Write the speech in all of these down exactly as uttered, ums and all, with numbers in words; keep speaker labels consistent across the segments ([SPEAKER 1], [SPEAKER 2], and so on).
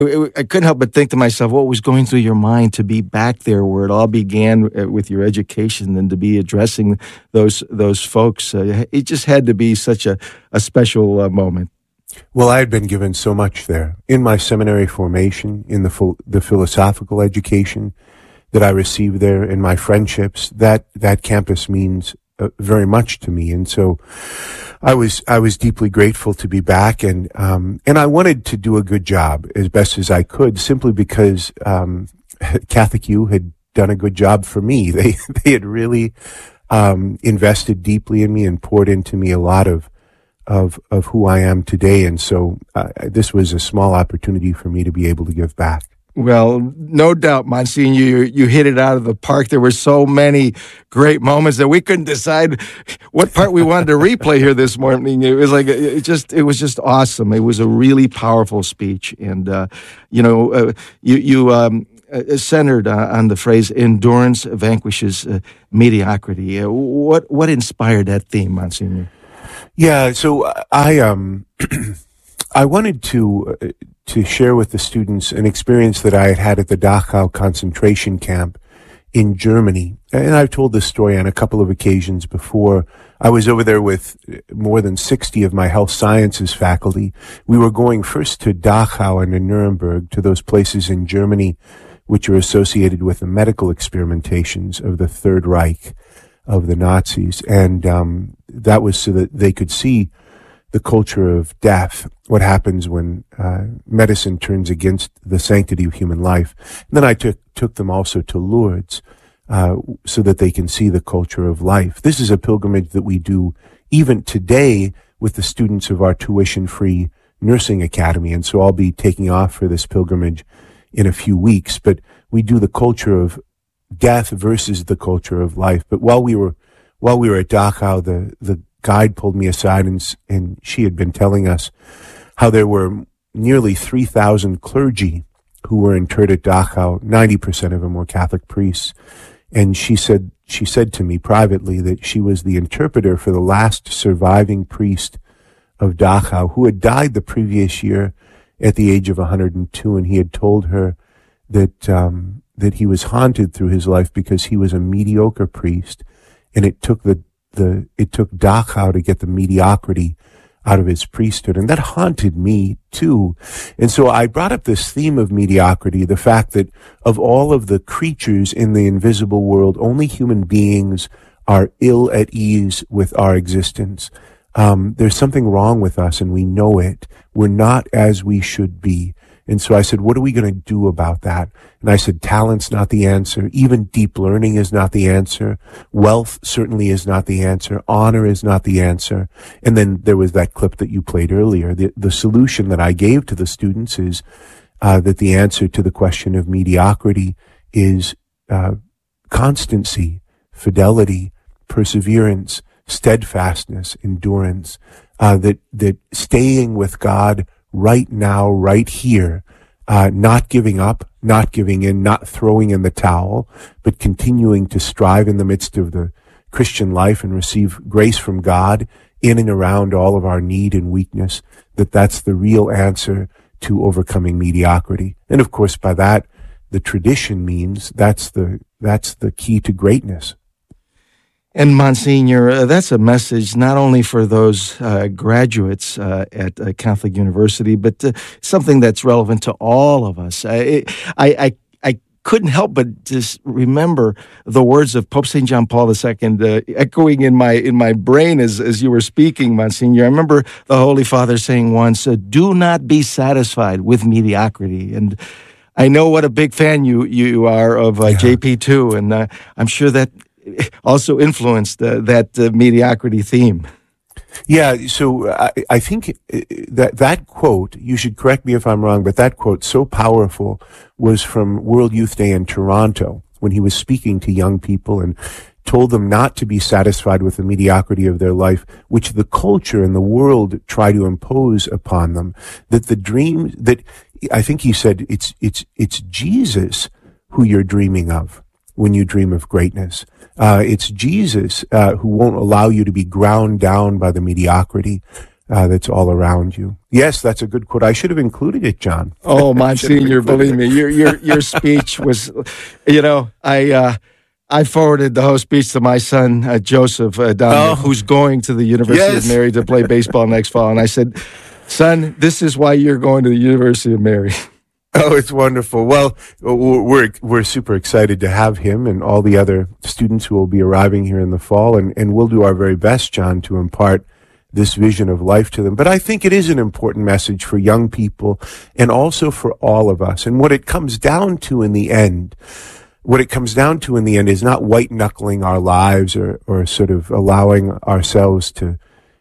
[SPEAKER 1] I couldn't help but think to myself, what was going through your mind to be back there where it all began with your education and to be addressing those those folks? Uh, it just had to be such a, a special uh, moment.
[SPEAKER 2] Well, I had been given so much there in my seminary formation, in the full, the philosophical education that I received there, in my friendships. That that campus means uh, very much to me, and so I was I was deeply grateful to be back, and um, and I wanted to do a good job as best as I could, simply because um, Catholic U had done a good job for me. They they had really um, invested deeply in me and poured into me a lot of of of who I am today, and so uh, this was a small opportunity for me to be able to give back.
[SPEAKER 1] Well, no doubt, Monsignor, you, you hit it out of the park. There were so many great moments that we couldn't decide what part we wanted to replay here this morning. It was like, it just, it was just awesome. It was a really powerful speech. And, uh, you know, uh, you, you, um, uh, centered uh, on the phrase endurance vanquishes uh, mediocrity. Uh, what, what inspired that theme, Monsignor?
[SPEAKER 2] Yeah. So I, um, I wanted to, uh, to share with the students an experience that I had had at the Dachau concentration camp in Germany. And I've told this story on a couple of occasions before. I was over there with more than sixty of my health sciences faculty. We were going first to Dachau and to Nuremberg, to those places in Germany which are associated with the medical experimentations of the Third Reich of the Nazis. And um, that was so that they could see the culture of death, what happens when uh, medicine turns against the sanctity of human life. And then I took took them also to Lourdes, uh, so that they can see the culture of life. This is a pilgrimage that we do even today with the students of our tuition-free nursing academy, and so I'll be taking off for this pilgrimage in a few weeks. But we do the culture of death versus the culture of life. But while we were while we were at Dachau, the the guide pulled me aside, and, and she had been telling us how there were nearly three thousand clergy who were interred at Dachau. ninety percent of them were Catholic priests. And she said, she said to me privately that she was the interpreter for the last surviving priest of Dachau, who had died the previous year at the age of one hundred two. And he had told her that, um, that he was haunted through his life because he was a mediocre priest, and it took the The, it took Dachau to get the mediocrity out of his priesthood. And that haunted me too. And so I brought up this theme of mediocrity, the fact that of all of the creatures in the invisible world, only human beings are ill at ease with our existence. Um, there's something wrong with us, and we know it. We're not as we should be. And so I said, what are we going to do about that? And I said, talent's not the answer. Even deep learning is not the answer. Wealth certainly is not the answer. Honor is not the answer. And then there was that clip that you played earlier. The, the solution that I gave to the students is uh, that the answer to the question of mediocrity is uh, constancy, fidelity, perseverance, steadfastness, endurance, uh, that, that staying with God right now, right here, uh, not giving up, not giving in, not throwing in the towel, but continuing to strive in the midst of the Christian life and receive grace from God in and around all of our need and weakness, that that's the real answer to overcoming mediocrity. And of course, by that, the tradition means that's the, that's the key to greatness.
[SPEAKER 1] And Monsignor, uh, that's a message not only for those uh, graduates uh, at uh, Catholic University, but uh, something that's relevant to all of us. I, I, I, I couldn't help but just remember the words of Pope Saint John Paul the Second uh, echoing in my in my brain as as you were speaking, Monsignor. I remember the Holy Father saying once, uh, "Do not be satisfied with mediocrity." And I know what a big fan you you are of uh, yeah. J P two, and uh, I'm sure that also influenced uh, that uh, mediocrity theme.
[SPEAKER 2] Yeah, so I, I think that that quote, you should correct me if I'm wrong, but that quote, so powerful, was from World Youth Day in Toronto, when he was speaking to young people and told them not to be satisfied with the mediocrity of their life, which the culture and the world try to impose upon them. That the dream, that I think he said, it's it's it's Jesus who you're dreaming of when you dream of greatness. Uh, it's Jesus uh, who won't allow you to be ground down by the mediocrity uh, that's all around you. Yes, that's a good quote. I should have included it, John.
[SPEAKER 1] Oh, Monsignor, believe me, your your your speech was, you know, I uh, I forwarded the whole speech to my son uh, Joseph uh, down
[SPEAKER 2] Oh.
[SPEAKER 1] there, who's going to the University
[SPEAKER 2] Yes.
[SPEAKER 1] of Mary to play baseball next fall, and I said, son, this is why you're going to the University of Mary.
[SPEAKER 2] Oh, it's wonderful. Well, we're we're super excited to have him and all the other students who will be arriving here in the fall, and, and we'll do our very best, John, to impart this vision of life to them. But I think it is an important message for young people and also for all of us. And what it comes down to in the end, what it comes down to in the end is not white-knuckling our lives or, or sort of allowing ourselves to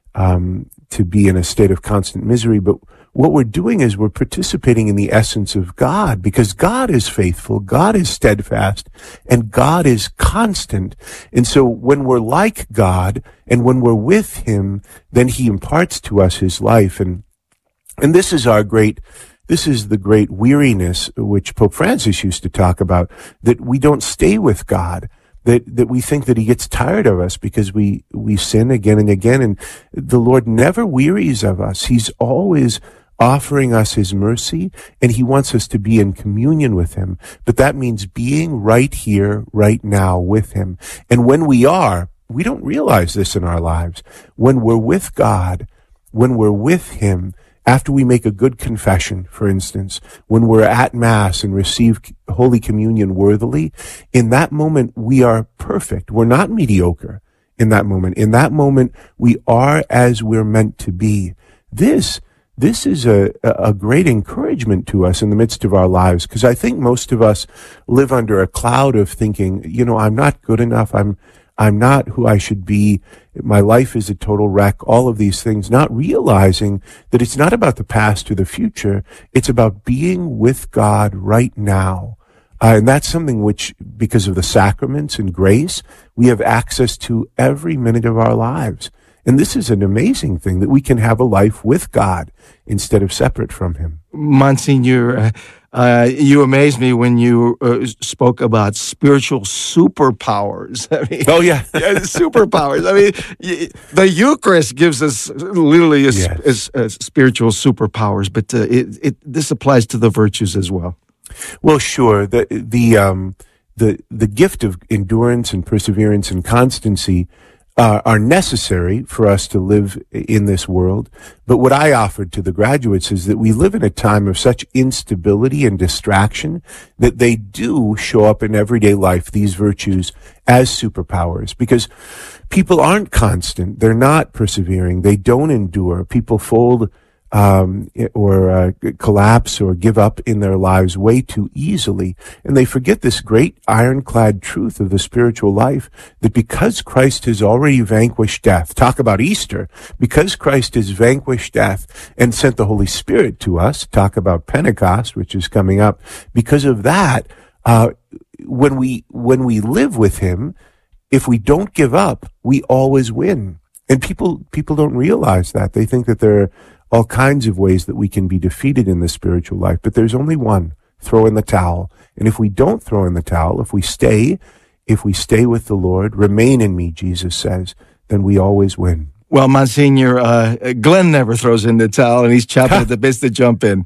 [SPEAKER 2] um, to be in a state of constant misery, but what we're doing is we're participating in the essence of God, because God is faithful, God is steadfast, and God is constant. And so when we're like God and when we're with Him, then He imparts to us His life. And and this is our great, this is the great weariness which Pope Francis used to talk about, that we don't stay with God. That, that we think that He gets tired of us because we, we sin again and again. And the Lord never wearies of us. He's always offering us His mercy, and He wants us to be in communion with Him. But that means being right here, right now with Him. And when we are, we don't realize this in our lives. When we're with God, when we're with Him, after we make a good confession, for instance, when we're at Mass and receive Holy Communion worthily, in that moment we are perfect. We're not mediocre in that moment. In that moment, we are as we're meant to be. This This is a, a great encouragement to us in the midst of our lives, because I think most of us live under a cloud of thinking, you know, I'm not good enough. I'm, I'm not who I should be. My life is a total wreck. All of these things, not realizing that it's not about the past or the future. It's about being with God right now. Uh, and that's something which, because of the sacraments and grace, we have access to every minute of our lives. And this is an amazing thing, that we can have a life with God instead of separate from Him.
[SPEAKER 1] Monsignor, uh, uh, you amazed me when you uh, spoke about spiritual superpowers. I mean,
[SPEAKER 2] Oh, yeah.
[SPEAKER 1] yeah, superpowers. I mean, y- the Eucharist gives us literally a,
[SPEAKER 2] Yes.
[SPEAKER 1] a, a spiritual superpowers, but uh, it, it, this applies to the virtues as well.
[SPEAKER 2] Well, sure. The the um the the gift of endurance and perseverance and constancy Uh, are necessary for us to live in this world. But what I offered to the graduates is that we live in a time of such instability and distraction that they do show up in everyday life, these virtues, as superpowers, because people aren't constant. They're not persevering. They don't endure. People fold um, or uh, collapse or give up in their lives way too easily. And they forget this great ironclad truth of the spiritual life, that because Christ has already vanquished death, talk about Easter, because Christ has vanquished death and sent the Holy Spirit to us, talk about Pentecost, which is coming up, because of that, uh, when we, when we live with Him, if we don't give up, we always win. And people, people don't realize that. They think that there are all kinds of ways that we can be defeated in the spiritual life, but there's only one: throw in the towel. And if we don't throw in the towel, if we stay, if we stay with the Lord, remain in me, Jesus says, then we always win.
[SPEAKER 1] Well, Monsignor, uh, Glenn never throws in the towel, and he's chopping at the bits to jump in.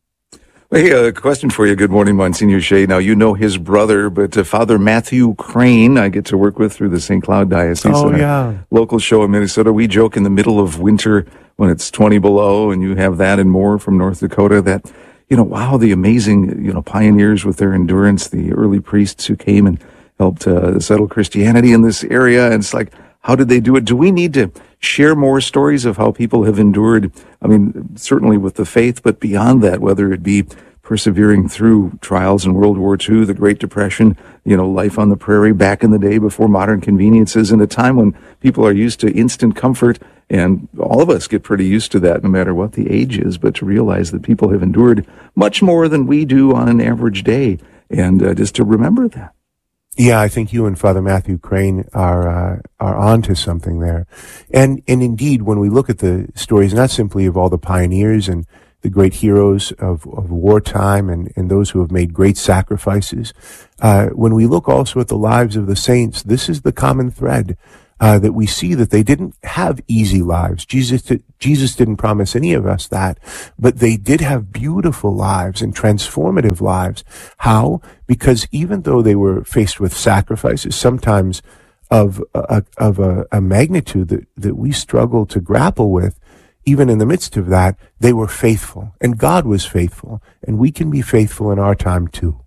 [SPEAKER 3] Hey, a question for you. Good morning, Monsignor Shea. Now, you know his brother, but uh, Father Matthew Crane, I get to work with through the Saint Cloud Diocese.
[SPEAKER 2] Oh,
[SPEAKER 3] in a
[SPEAKER 2] yeah.
[SPEAKER 3] Local show in Minnesota. We joke in the middle of winter when it's twenty below and you have that and more from North Dakota, that, you know, wow, the amazing, you know, pioneers with their endurance, the early priests who came and helped uh, settle Christianity in this area. And it's like, how did they do it? Do we need to share more stories of how people have endured? I mean, certainly with the faith, but beyond that, whether it be persevering through trials in World War Two, the Great Depression, you know, life on the prairie back in the day before modern conveniences, in a time when people are used to instant comfort, and all of us get pretty used to that no matter what the age is, but to realize that people have endured much more than we do on an average day, and uh, just to remember that.
[SPEAKER 2] Yeah, I think you and Father Matthew Crane are uh, are onto something there. And and indeed, when we look at the stories, not simply of all the pioneers and the great heroes of, of wartime and, and those who have made great sacrifices, uh, when we look also at the lives of the saints, this is the common thread. uh, that we see that they didn't have easy lives. Jesus, did, Jesus didn't promise any of us that, but they did have beautiful lives and transformative lives. How? Because even though they were faced with sacrifices, sometimes of a, of a, a magnitude that, that we struggle to grapple with, even in the midst of that, they were faithful, and God was faithful, and we can be faithful in our time too.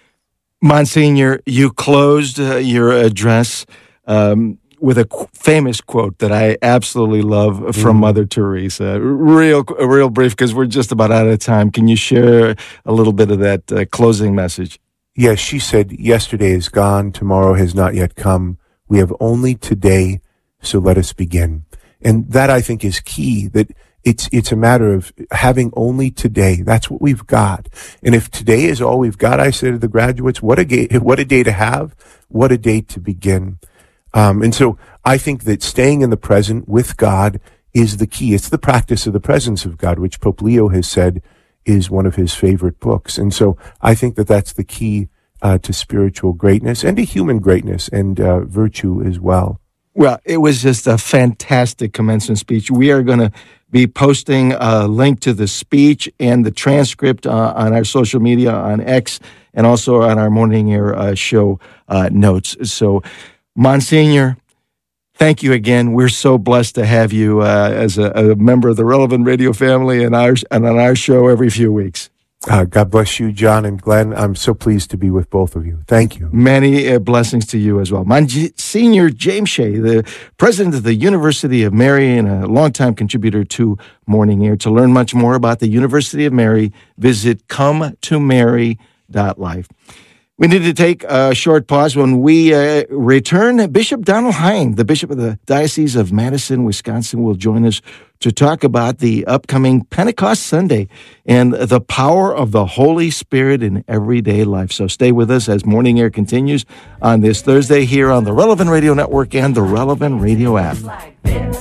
[SPEAKER 1] Monsignor, you closed uh, your address um, with a qu- famous quote that I absolutely love from mm. Mother Teresa. Real, real brief, because we're just about out of time. Can you share a little bit of that uh, closing message?
[SPEAKER 2] Yes, she said, "Yesterday is gone, tomorrow has not yet come. We have only today, so let us begin." And that, I think, is key, that it's it's a matter of having only today. That's what we've got. And if today is all we've got, I say to the graduates, what a, ga- what a day to have, what a day to begin. Um, and so I think that staying in the present with God is the key. It's the practice of the presence of God, which Pope Leo has said is one of his favorite books. And so I think that that's the key uh, to spiritual greatness and to human greatness and uh, virtue as well.
[SPEAKER 1] Well, it was just a fantastic commencement speech. We are going to be posting a link to the speech and the transcript uh, on our social media, on X, and also on our Morning Air uh, show uh, notes. So, Monsignor, thank you again. We're so blessed to have you uh, as a, a member of the Relevant Radio family and, our, and on our show every few weeks.
[SPEAKER 2] Uh, God bless you, John and Glenn. I'm so pleased to be with both of you. Thank you.
[SPEAKER 1] Many uh, blessings to you as well. Monsignor James Shea, the president of the University of Mary and a longtime contributor to Morning Air. To learn much more about the University of Mary, visit come to mary dot life. We need to take a short pause. When we uh, return, Bishop Donald Hein, the Bishop of the Diocese of Madison, Wisconsin, will join us to talk about the upcoming Pentecost Sunday and the power of the Holy Spirit in everyday life. So stay with us as Morning Air continues on this Thursday here on the Relevant Radio Network and the Relevant Radio app.